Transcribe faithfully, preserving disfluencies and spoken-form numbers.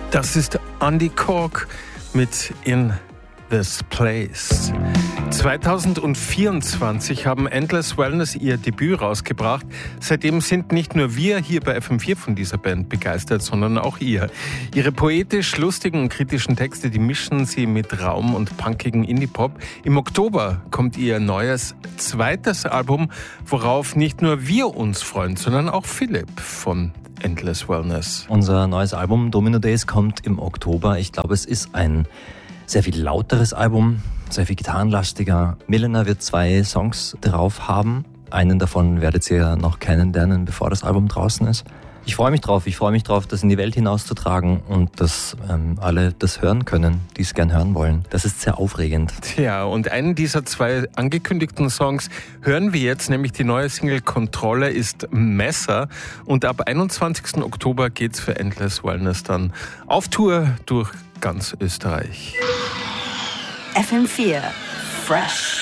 Das ist Andy Kork mit In This Place. zwanzig vierundzwanzig haben Endless Wellness ihr Debüt rausgebracht. Seitdem sind nicht nur wir hier bei F M vier von dieser Band begeistert, sondern auch ihr. Ihre poetisch lustigen und kritischen Texte, die mischen sie mit Raum und punkigen Indie-Pop. Im Oktober kommt ihr neues zweites Album, worauf nicht nur wir uns freuen, sondern auch Philipp von Endless Wellness. Unser neues Album Domino Days kommt im Oktober. Ich glaube, es ist ein sehr viel lauteres Album, sehr viel gitarrenlastiger. Milena wird zwei Songs drauf haben. Einen davon werdet ihr noch kennenlernen, bevor das Album draußen ist. Ich freue mich drauf. Ich freue mich drauf, das in die Welt hinauszutragen und dass ähm, alle das hören können, die es gern hören wollen. Das ist sehr aufregend. Tja, und einen dieser zwei angekündigten Songs hören wir jetzt, nämlich die neue Single Kontrolle ist Messer. Und ab einundzwanzigsten Oktober geht's für Endless Wellness dann auf Tour durch ganz Österreich. F M vier Fresh.